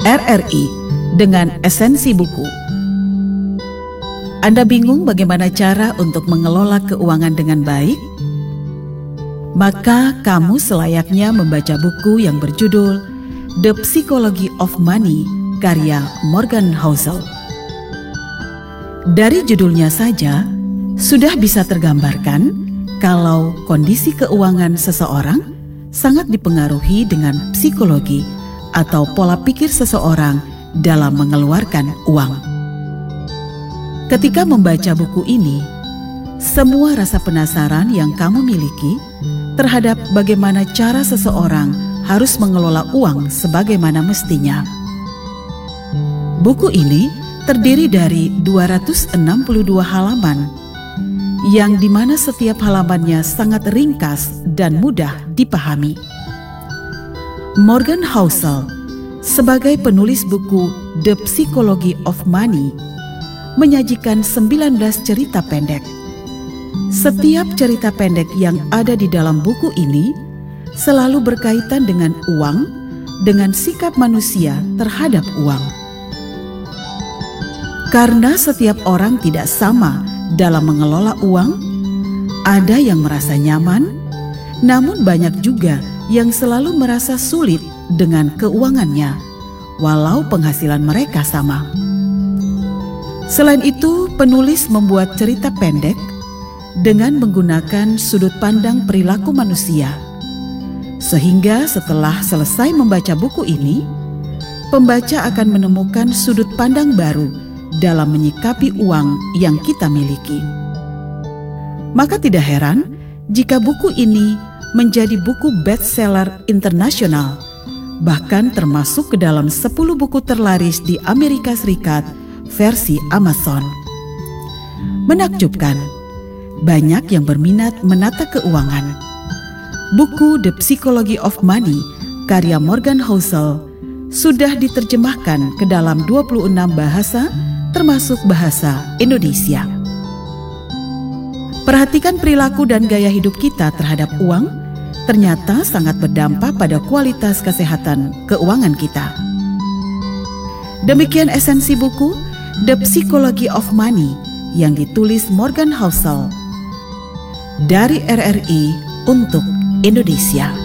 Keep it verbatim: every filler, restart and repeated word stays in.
R R I dengan esensi buku. Anda bingung bagaimana cara untuk mengelola keuangan dengan baik? Maka kamu selayaknya membaca buku yang berjudul The Psychology of Money karya Morgan Housel. Dari judulnya saja, sudah bisa tergambarkan kalau kondisi keuangan seseorang sangat dipengaruhi dengan psikologi atau pola pikir seseorang dalam mengeluarkan uang. Ketika membaca buku ini, semua rasa penasaran yang kamu miliki terhadap bagaimana cara seseorang harus mengelola uang sebagaimana mestinya. Buku ini terdiri dari dua ratus enam puluh dua halaman, yang dimana setiap halamannya sangat ringkas dan mudah dipahami. Morgan Housel sebagai penulis buku The Psychology of Money menyajikan sembilan belas cerita pendek. Setiap cerita pendek yang ada di dalam buku ini selalu berkaitan dengan uang, dengan sikap manusia terhadap uang. Karena setiap orang tidak sama dalam mengelola uang, ada yang merasa nyaman, namun banyak juga yang selalu merasa sulit dengan keuangannya, walau penghasilan mereka sama. Selain itu, penulis membuat cerita pendek dengan menggunakan sudut pandang perilaku manusia, sehingga setelah selesai membaca buku ini, pembaca akan menemukan sudut pandang baru dalam menyikapi uang yang kita miliki. Maka tidak heran jika buku ini menjadi buku bestseller internasional, bahkan termasuk ke dalam sepuluh buku terlaris di Amerika Serikat versi Amazon. Menakjubkan, banyak yang berminat menata keuangan. Buku The Psychology of Money karya Morgan Housel sudah diterjemahkan ke dalam dua puluh enam bahasa termasuk bahasa Indonesia. Perhatikan perilaku dan gaya hidup kita terhadap uang ternyata sangat berdampak pada kualitas kesehatan keuangan kita. Demikian esensi buku The Psychology of Money yang ditulis Morgan Housel dari R R I untuk Indonesia.